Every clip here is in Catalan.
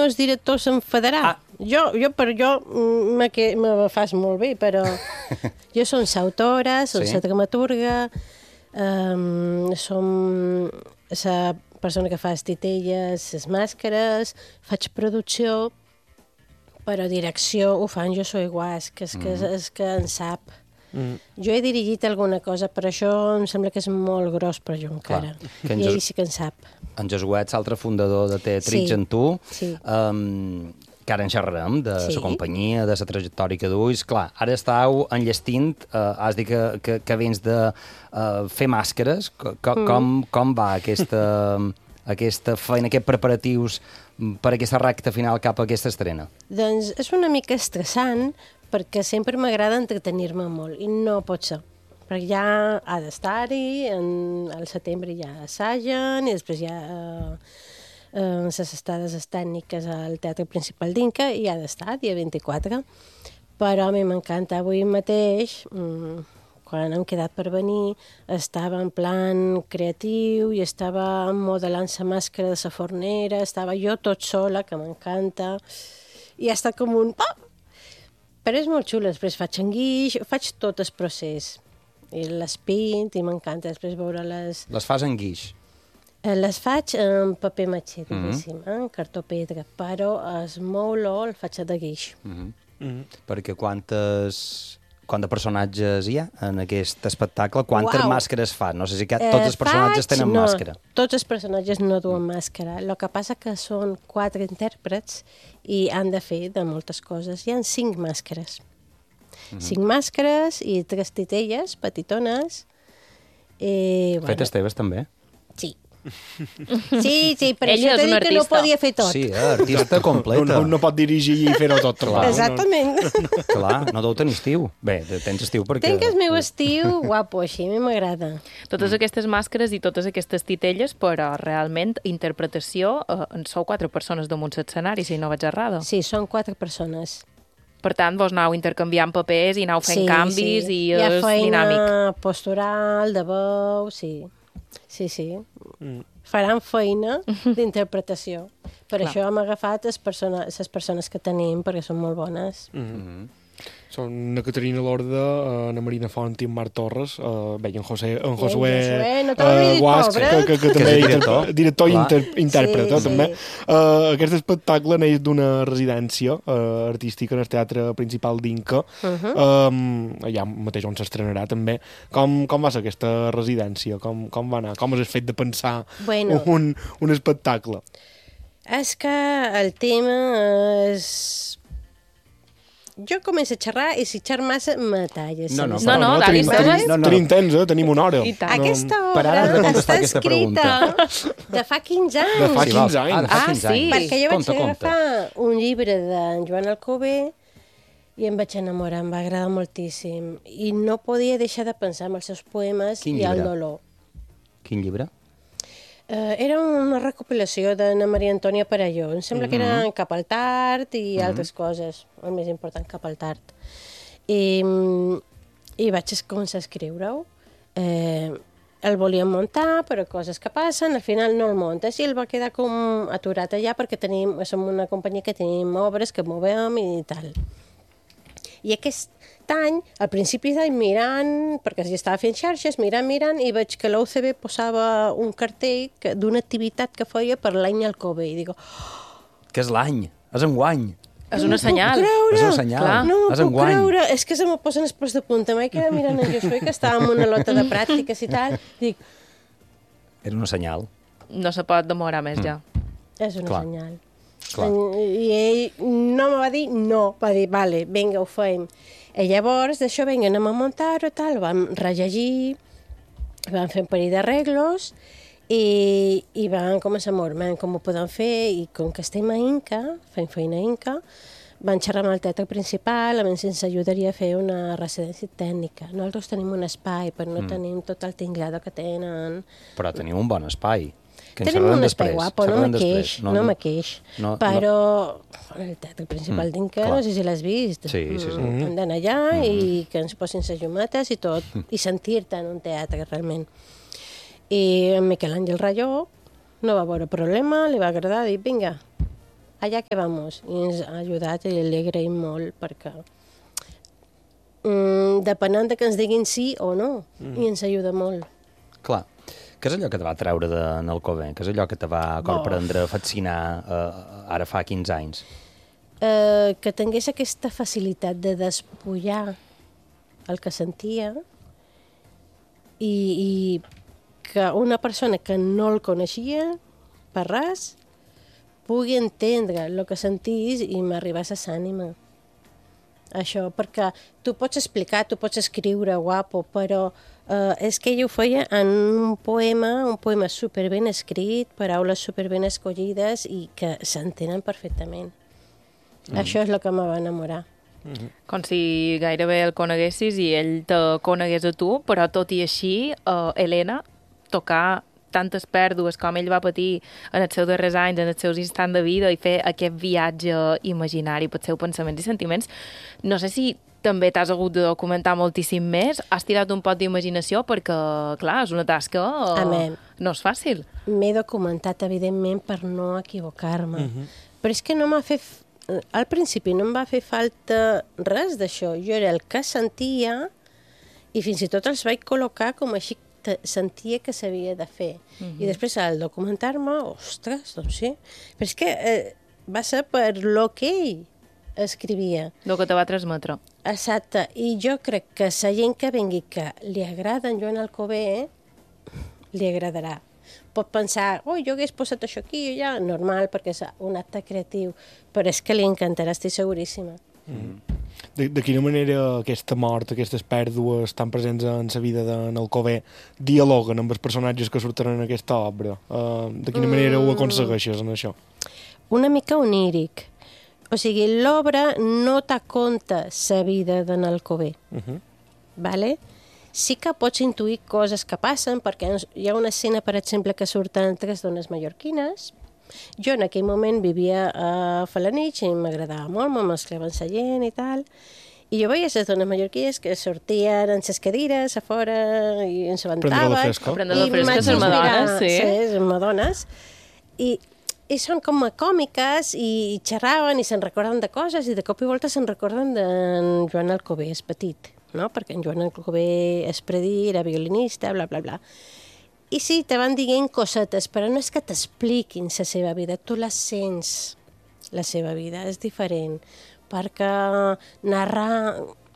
els directors s'enfadarà. Jo me fas molt bé, però jo som l'autora, som la dramaturga, som la persona que fa les titelles, les màscares, faig producció, però direcció ho fan jo soy Guas, que és que en sap. Jo he dirigit alguna cosa, però això em sembla que és molt gros per jo encara. I ell sí que en sap. En Josuet, l'altre fundador de Teatrix en tu, que ara en xerrarem de la companyia, de la trajectòria que duis. Clar, ara estàu enllestint, has dit que vens de fer màscares. Com va aquesta feina, aquests preparatius per aquesta recta final cap a aquesta estrena? Doncs és una mica estressant, perquè sempre m'agrada entretenir-me molt, i no pot ser. Perquè ja ha d'estar-hi, al setembre ja assagen, i després ja les estades tècniques al Teatre Principal d'Inca, i ha d'estar, dia 24. Però a mi m'encanta. Avui mateix, quan hem quedat per venir, estava en plan creatiu i estava modelant la màscara de la fornera, estava jo tot sola, que m'encanta, i ha estat com un... Però és molt xulo, després faig en guix, faig tot el procés. I les pint i m'encanta després veure les... Les fas en guix? Les faig en paper matxer, diguéssim, en cartó pedra, però el meu olor el faig de guix. Perquè quants personatges hi ha en aquest espectacle? Quantes màscares fa? No sé si tots els personatges tenen màscara. Tots els personatges no duen màscara. El que passa que són 4 intèrprets i han de fer de moltes coses. Hi ha 5 màscares. 5 màscares i 3 titelles petitones. Fetes teves, també? Sí. Sí, per això t'he dit que no podia fer tot. Sí, artista completa. No pot dirigir i fer-ho tot. Exactament. Clar, no deu tenir estiu. Bé, tens estiu perquè... Tenc el meu estiu guapo, així, a mi m'agrada. Totes aquestes màscares i totes aquestes titelles, però realment interpretació, en sou 4 persones damunt l'escenari, si no vaig errada. Sí, són 4 persones. Per tant, vos anau intercanviant papers i anau fent canvis i és dinàmic. Hi ha feina postural, de veu, sí. Sí. Faran feina d'interpretació. Per això hem agafat les persones que tenim, perquè són molt bones. Són na Caterina Lorda, na Marina Font i en Marc Torres, bé, en Josué Guas, que també és director i intèrpret, també. Aquest espectacle neix d'una residència artística en el Teatre Principal d'Inca, allà mateix on s'estrenarà també. Com va ser aquesta residència? Com va anar? Com has fet de pensar un espectacle? És que el tema és... Jo començo a xerrar i si xerro massa me talles. No, tenim temps, tenim una hora. Aquesta obra està escrita de fa 15 anys. De fa 15 anys. Sí. Perquè jo vaig agafar un llibre d'en Joan Alcover i em vaig enamorar, em va agradar moltíssim. I no podia deixar de pensar en els seus poemes i el dolor. Quin llibre? Era una recopilació d'Anna Maria Antònia Perelló. Em sembla que era Cap al tard i altres coses. El més important, Cap al tard. I vaig començar a escriure-ho. El volíem muntar, però coses que passen, al final no el muntes, i el va quedar com aturat allà perquè som una companyia que tenim obres que movem i tal. I aquest any, al principi d'any, mirant, perquè ja estava fent xarxes, mirant, i veig que l'UCB posava un cartell d'una activitat que feia per l'any Alcover. I dic, que és l'any, és enguany. És una senyal. És una senyal. No puc creure. És que se me posen els pèls de punta. M'he quedat mirant en Josué, que estava en una lota de pràctiques i tal. Dic... Era una senyal. No se pot demorar més, ja. És una senyal. I ell no me va dir no. Va dir, vale, vinga, ho fem. I llavors d'això anem a muntar-ho i tal, vam rellegir, vam fer un parell d'arreglos i vam començar a mormar com ho podem fer, i com que estem a Inca, fem feina a Inca, vam xerrar amb el Teatre Principal, a més ens ajudaria a fer una residència tècnica. Nosaltres tenim un espai, però no tenim tot el tinglado que tenen. Però tenim un bon espai. Tenim un espai guapo, no me queix. Però el Teatre Principal d'Inca, no sé si l'has vist. Sí. Hem d'anar allà i que ens posin les llumetes i tot, i sentir-te en un teatre, realment. I en Miquel Àngel Rayó no va veure problema, li va agradar, dir, vinga, allà que vamos. I ens ha ajudat i li agraïm molt perquè depenent de que ens diguin sí o no, i ens ajuda molt. Clar. Què és allò que te va treure en Alcover? Què és allò que te va corprendre, fascinar ara fa 15 anys? Que tingués aquesta facilitat de despullar el que sentia i que una persona que no el coneixia per res pugui entendre el que sentís i m'arribés a l'ànima. Això, perquè tu pots explicar, tu pots escriure guapo, però és que ell ho feia en un poema superben escrit, paraules superben escollides i que s'entenen perfectament. Això és el que me va enamorar. Com si gairebé el coneguessis i ell te conegués a tu, però tot i així, Helena, tocar tantes pèrdues com ell va patir en els seus darrers anys, en els seus instants de vida i fer aquest viatge imaginari pels seus pensaments i sentiments, no sé si també t'has hagut de documentar moltíssim més, has tirat un pot d'imaginació perquè, clar, és una tasca no és fàcil. M'he documentat, evidentment, per no equivocar-me. Però és que no m'ha fet... Al principi no em va fer falta res d'això. Jo era el que sentia i fins i tot els vaig col·locar com així sentia que s'havia de fer. I després al documentar-me, ostres, doncs sí. Però és que va ser per lo que ell escrivia. El que te va transmetre. Exacte. I jo crec que la gent que vengui que li agrada en Joan Alcover, li agradarà. Pot pensar, jo hagués posat això aquí i allà, normal, perquè és un acte creatiu, però és que li encantarà, estic seguríssima. De quina manera aquesta mort, aquestes pèrdues tan presents en la vida d'en Alcover dialoguen amb els personatges que surten en aquesta obra? De quina manera ho aconsegueixes en això? Una mica oníric. O sigui, l'obra no t'aconta la vida d'en Alcover. Vale? Sí que pots intuir coses que passen, perquè hi ha una escena, per exemple, que surten 3 dones mallorquines. Jo en aquell moment vivia a Felanitx i m'agradava molt, me mesclava amb la gent i tal. I jo veia les dones mallorquines que sortien en les cadires a fora i ens aventaven. Prendre la fresca, les madones, sí. Sí, les madones. I són com còmiques i xerraven i se'n recorden de coses i de cop i volta se'n recorden d'en Joan Alcover, és petit, no? Perquè en Joan Alcover és predí, era violinista, bla, bla, bla. I sí, te van dient cosetes, però no és que t'expliquin la seva vida, tu la sents, la seva vida, és diferent, perquè narrar...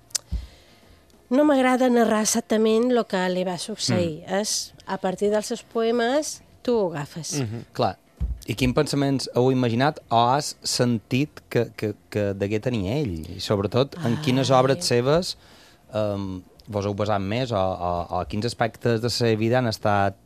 No m'agrada narrar exactament el que li va succeir, és a partir dels seus poemes tu ho agafes. Clar, i quins pensaments heu imaginat o has sentit que degué tenir ell? I sobretot, en quines obres seves vos heu basat més o quins aspectes de la seva vida han estat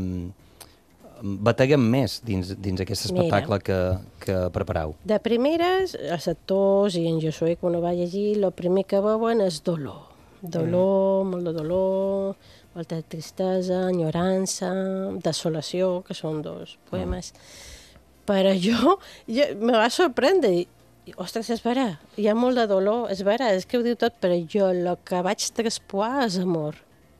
bateguen més dins aquest espectacle que prepareu? De primeres, els actors i en Josué, quan ho va llegir, el primer que veuen és dolor. Dolor, molt de dolor, molta tristesa, enyorança, desolació, que són 2 poemes. Però jo me va sorprendre. Ostres, és vera, hi ha molt de dolor, és vera, és que ho diu tot, però jo el que vaig traspuar és amor.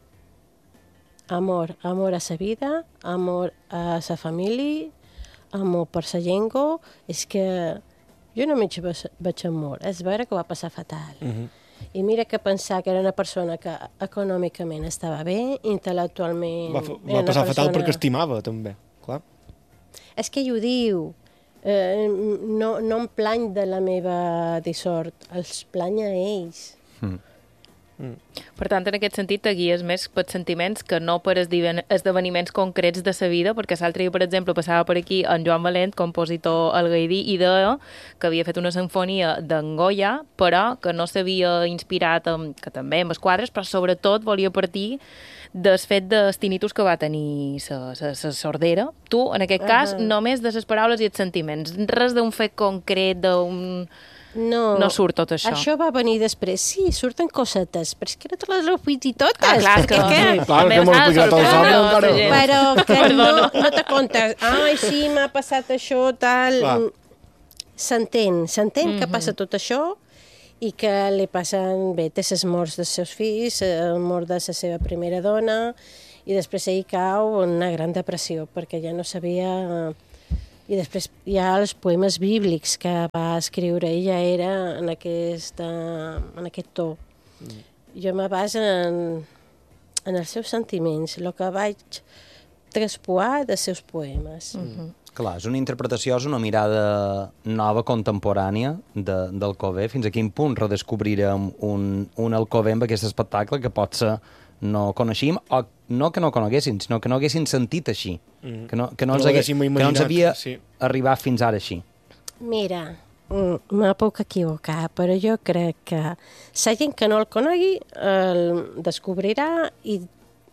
Amor a la vida, amor a la família, amor per la llengua. És que jo només veig amor, és vera que va passar fatal. I mira que pensar que era una persona que econòmicament estava bé, intel·lectualment... Va passar fatal perquè estimava, també, clar. És que ell ho diu. No em plany de la meva dissort, els plany a ells. Per tant, en aquest sentit, te guies més per sentiments que no per esdeveniments concrets de sa vida, perquè l'altre dia, per exemple, passava per aquí en Joan Valent, compositor algaidí, i deia que havia fet una sinfonia d'en Goya, però que no s'havia inspirat, que també amb els quadres, però sobretot volia partir del fet dels tinnitus que va tenir la sordera. Tu, en aquest cas, només de les paraules i els sentiments. Res d'un fet concret, no surt tot això. Això va venir després. Sí, surten cosetes, però és que no te les heu vist i totes. Clar, que m'ho he explicat al sobre. Però que no te comptes. Ai, sí, m'ha passat això, tal... S'entén que passa tot això i que li passen, bé, té les morts dels seus fills, la mort de la seva primera dona, i després ell cau en una gran depressió, perquè ja no sabia... I després hi ha els poemes bíblics que va escriure, ella era en aquest to. Jo me baso en els seus sentiments, el que vaig traspoar dels seus poemes. Clar, és una interpretació, és una mirada nova, contemporània del Alcover. Fins a quin punt redescobrirem un Alcover amb aquest espectacle que potser no coneixíem, o no que no coneguéssim, sinó que no haguéssim sentit així, que no ens havia arribat fins ara així. Mira, me puc equivocar, però jo crec que la gent que no el conegui el descobrirà i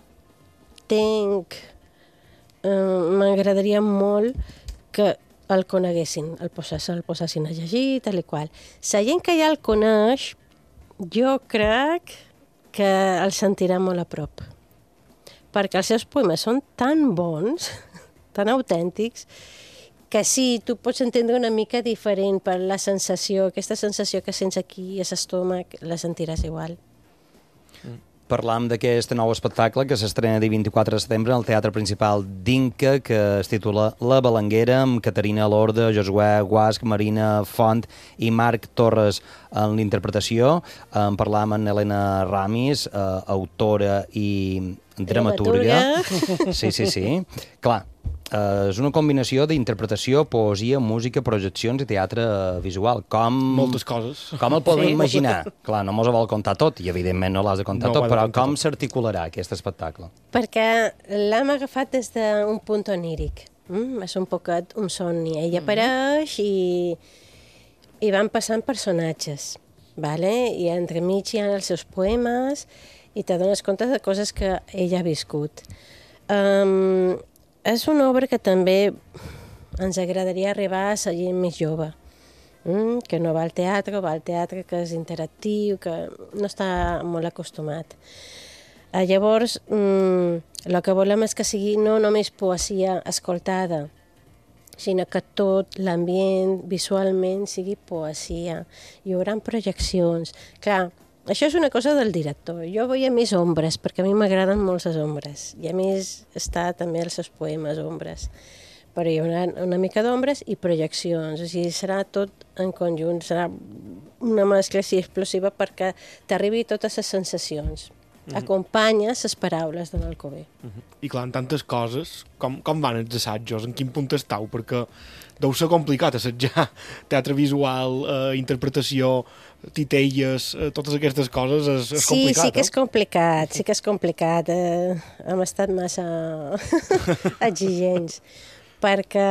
m'agradaria molt que el coneguessin, el possessin a llegir, tal i qual. La gent que ja el coneix, jo crec que el sentirà molt a prop. Perquè els seus poemes són tan bons, tan autèntics, que sí, tu pots entendre una mica diferent per la sensació, aquesta sensació que sents aquí a l'estómac, la sentiràs igual. Parlam d'aquest nou espectacle que s'estrena el 24 de setembre al Teatre Principal d'Inca, que es titula La Balanguera, amb Caterina Lorda, Josué Guasc, Marina Font i Marc Torres en l'interpretació. Parlam amb Helena Ramis, autora i dramaturga. Sí. Clar, és una combinació d'interpretació, poesia, música, projeccions i teatre visual. Moltes coses. Com el podem imaginar? Clar, no mos ho vol contar tot, i evidentment no l'has de contar tot, però com s'articularà aquest espectacle? Perquè l'hem agafat des d'un punt oníric. És un poquet un somni. Ella apareix i van passant personatges, vale? I entremig hi ha els seus poemes i te dones compte de coses que ella ha viscut. És una obra que també ens agradaria arribar a la gent més jove, que no va al teatre, o va al teatre que és interactiu, que no està molt acostumat. Llavors, el que volem és que sigui no només poesia escoltada, sinó que tot l'ambient visualment sigui poesia. Hi haurà projeccions. Clar, això és una cosa del director. Jo veia més ombres, perquè a mi m'agraden molt les ombres. I a més està també els seus poemes ombres. Però hi haurà una mica d'ombres i projeccions. O sigui, serà tot en conjunt. Serà una mescla així explosiva perquè t'arribi totes les sensacions. Acompanya les paraules de l'Alcover. I clar, en tantes coses, com van els assajos? En quin punt estàu? Perquè deu ser complicat assajar teatre visual, interpretació, titelles, totes aquestes coses, és complicat. Sí que és complicat. Hem estat massa exigents, perquè,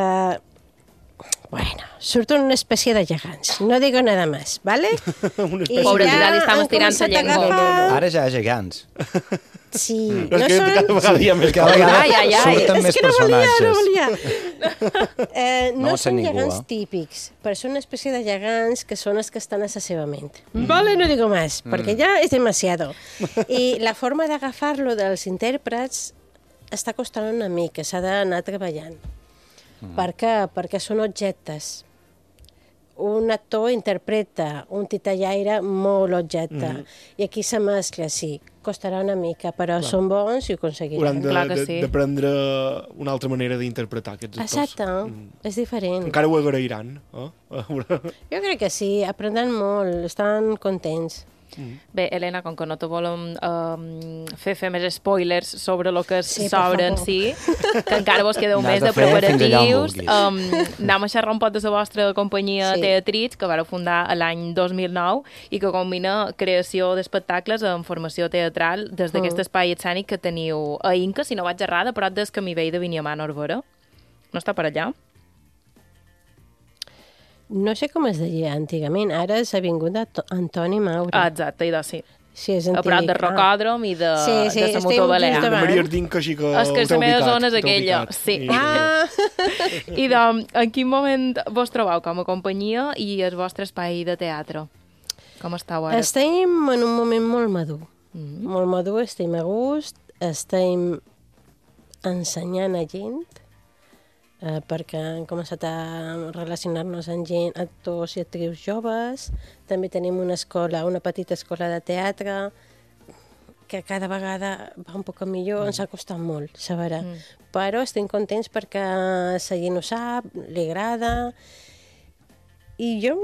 surto una espècie de gegants. No digo nada más, ¿vale? Pobres, ja li estem estirant la llengua. Ara ja hi ha gegants. Sí. No és que cada vegada hi ha més coses. Surten més personatges. No volia. No són gegants típics, però són una espècie de gegants que són els que estan a la seva ment. Vale, no digo más, perquè ja és demasiado. I la forma d'agafar-lo dels intèrprets està costant una mica, s'ha d'anar treballant. Per què? Perquè són objectes. Un actor interpreta un titellaire molt objecte. I aquí se mescla, sí. Costarà una mica, però són bons i ho aconseguiran. Hauran d'aprendre una altra manera d'interpretar aquests actors. Exacte, és diferent. Encara ho agrairan, Jo crec que sí, aprendran molt, estan contents. Bé, Helena, com que no te volem fer més spoilers sobre el que s'obre en si, que encara vos queda un mes de preparatius, anem a xerrar un poc de la vostra companyia Teatrits, que vareu fundar l'any 2009 i que combina creació d'espectacles amb formació teatral des d'aquest espai escènic que teniu a Inca, si no vaig errada, prop del Camí Vell de Viniamà, Norbera. No està per allà? No sé com es deia antigament, ara és Avinguda Antoni Maura. Ah, exacte, idò, sí. Sí, és antic. A prop del Rocòdrom i de la Motobalea. De Maria Ardinca, així que és que la meva zona és aquella. Sí. I en quin moment vos trobeu com a companyia i el vostre espai de teatre? Com estàu ara? Estem en un moment molt madur. Molt madur, estem a gust, estem ensenyant a gent, perquè hem començat a relacionar-nos amb gent, actors i actrius joves. També tenim una petita escola de teatre. que cada vegada va un poc millor, ens ha costat molt, saber. Però estem contents perquè la gent ho sap, li agrada, i jo